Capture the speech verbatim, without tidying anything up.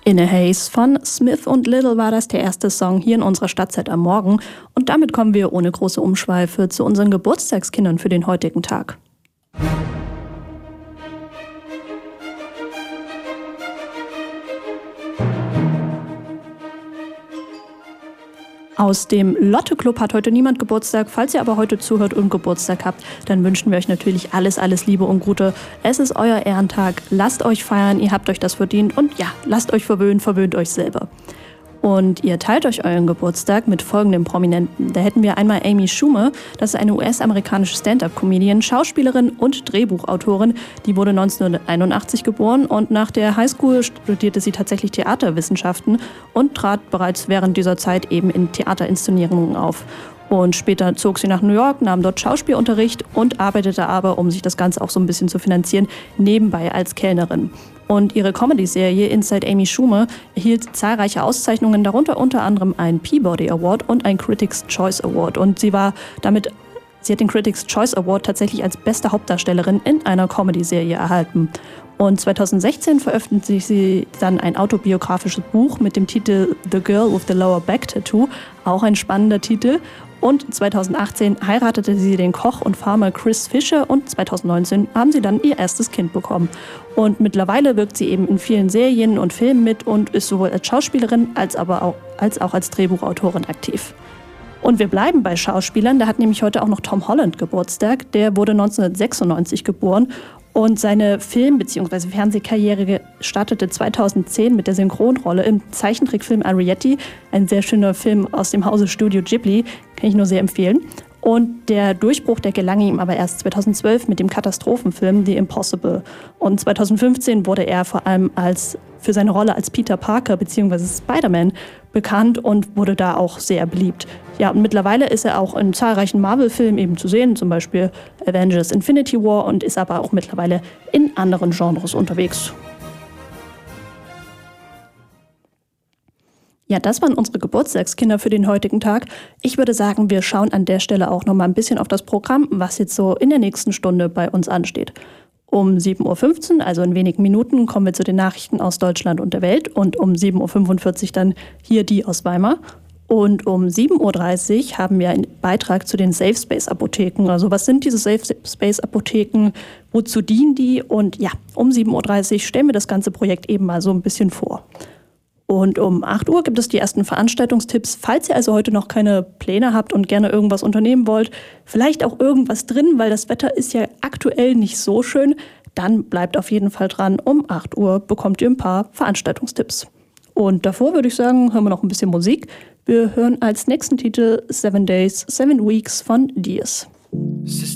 In a Haze von Smith und Little war das der erste Song hier in unserer Stadtzeit am Morgen. Und damit kommen wir ohne große Umschweife zu unseren Geburtstagskindern für den heutigen Tag. Aus dem Lotte-Club hat heute niemand Geburtstag. Falls ihr aber heute zuhört und Geburtstag habt, dann wünschen wir euch natürlich alles, alles Liebe und Gute. Es ist euer Ehrentag. Lasst euch feiern, ihr habt euch das verdient. Und ja, lasst euch verwöhnen, verwöhnt euch selber. Und ihr teilt euch euren Geburtstag mit folgenden Prominenten. Da hätten wir einmal Amy Schumer, das ist eine U S-amerikanische Stand-up-Comedian, Schauspielerin und Drehbuchautorin. Die wurde neunzehnhunderteinundachtzig geboren und nach der Highschool studierte sie tatsächlich Theaterwissenschaften und trat bereits während dieser Zeit eben in Theaterinszenierungen auf. Und später zog sie nach New York, nahm dort Schauspielunterricht und arbeitete aber, um sich das Ganze auch so ein bisschen zu finanzieren, nebenbei als Kellnerin. Und ihre Comedy-Serie Inside Amy Schumer erhielt zahlreiche Auszeichnungen, darunter unter anderem einen Peabody Award und einen Critics' Choice Award. Und sie war damit, sie hat den Critics' Choice Award tatsächlich als beste Hauptdarstellerin in einer Comedy-Serie erhalten. Und zweitausendsechzehn veröffentlichte sie dann ein autobiografisches Buch mit dem Titel The Girl with the Lower Back Tattoo, auch ein spannender Titel. Und zweitausendachtzehn heiratete sie den Koch und Farmer Chris Fisher und zweitausendneunzehn haben sie dann ihr erstes Kind bekommen. Und mittlerweile wirkt sie eben in vielen Serien und Filmen mit und ist sowohl als Schauspielerin als, aber auch, als auch als Drehbuchautorin aktiv. Und wir bleiben bei Schauspielern, da hat nämlich heute auch noch Tom Holland Geburtstag. Der wurde neunzehnhundertsechsundneunzig geboren. Und seine Film- bzw. Fernsehkarriere startete zweitausendzehn mit der Synchronrolle im Zeichentrickfilm Arrietty, ein sehr schöner Film aus dem Hause Studio Ghibli, kann ich nur sehr empfehlen. Und der Durchbruch, der gelang ihm aber erst zweitausendzwölf mit dem Katastrophenfilm The Impossible. Und zweitausendfünfzehn wurde er vor allem als, für seine Rolle als Peter Parker bzw. Spider-Man bekannt und wurde da auch sehr beliebt. Ja, und mittlerweile ist er auch in zahlreichen Marvel-Filmen eben zu sehen, zum Beispiel Avengers Infinity War, und ist aber auch mittlerweile in anderen Genres unterwegs. Ja, das waren unsere Geburtstagskinder für den heutigen Tag. Ich würde sagen, wir schauen an der Stelle auch noch mal ein bisschen auf das Programm, was jetzt so in der nächsten Stunde bei uns ansteht. Um sieben Uhr fünfzehn, also in wenigen Minuten, kommen wir zu den Nachrichten aus Deutschland und der Welt und um sieben Uhr fünfundvierzig dann hier die aus Weimar. Und um sieben Uhr dreißig haben wir einen Beitrag zu den Safe Space Apotheken. Also was sind diese Safe Space Apotheken, wozu dienen die? Und ja, um sieben Uhr dreißig stellen wir das ganze Projekt eben mal so ein bisschen vor. Und um acht Uhr gibt es die ersten Veranstaltungstipps. Falls ihr also heute noch keine Pläne habt und gerne irgendwas unternehmen wollt, vielleicht auch irgendwas drin, weil das Wetter ist ja aktuell nicht so schön, dann bleibt auf jeden Fall dran. Um acht Uhr bekommt ihr ein paar Veranstaltungstipps. Und davor würde ich sagen, hören wir noch ein bisschen Musik. Wir hören als nächsten Titel Seven Days, Seven Weeks von Diaz.